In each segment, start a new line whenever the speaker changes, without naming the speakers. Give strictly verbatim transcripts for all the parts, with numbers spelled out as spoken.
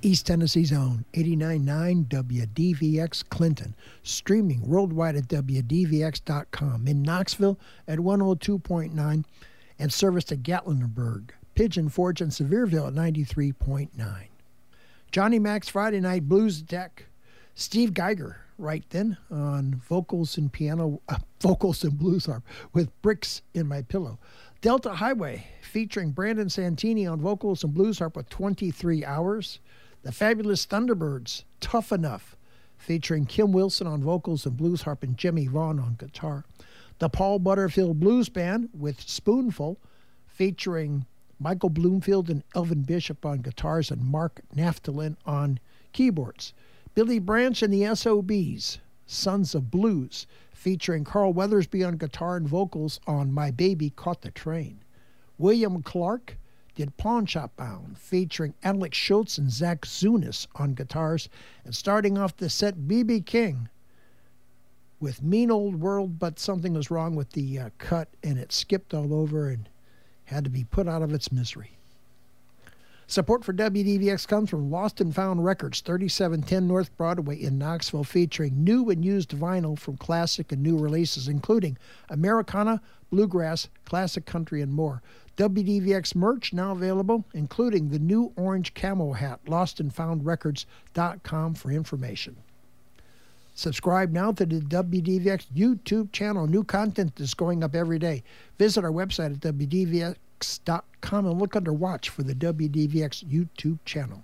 East Tennessee's own eighty-nine point nine W D V X Clinton, streaming worldwide at W D V X dot com. In Knoxville at one oh two point nine, and service to Gatlinburg, Pigeon Forge, and Sevierville at ninety-three point nine. Johnny Mac's Friday Night Blues Attack. Steve Geiger right then on vocals and piano, uh, vocals and blues harp with Bricks in My Pillow. Delta Highway featuring Brandon Santini on vocals and blues harp with twenty-three hours. The Fabulous Thunderbirds, Tough Enough, featuring Kim Wilson on vocals and blues harp and Jimmy Vaughn on guitar. The Paul Butterfield Blues Band with Spoonful, featuring Michael Bloomfield and Elvin Bishop on guitars and Mark Naftalin on keyboards. Billy Branch and the S O Bs, Sons of Blues, featuring Carl Weathersby on guitar and vocals on My Baby Caught the Train. William Clark did Pawn Shop Bound, featuring Alex Schultz and Zach Zunis on guitars. And starting off the set, B B King with Mean Old World, but something was wrong with the uh, cut, and it skipped all over and had to be put out of its misery. Support for W D V X comes from Lost and Found Records, thirty-seven ten North Broadway in Knoxville, featuring new and used vinyl from classic and new releases, including Americana, Bluegrass, Classic Country, and more. W D V X merch now available, including the new orange camo hat, lost and found records dot com for information. Subscribe now to the W D V X YouTube channel. New content is going up every day. Visit our website at W D V X dot com and look under Watch for the W D V X YouTube channel.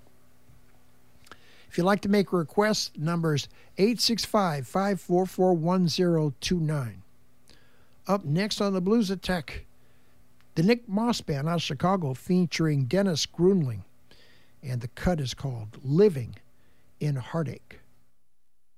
If you'd like to make a request, numbers eight six five, five four four, one zero two nine. Up next on the Blues Attack, the Nick Moss Band out of Chicago featuring Dennis Grunling, and the cut is called Living in Heartache.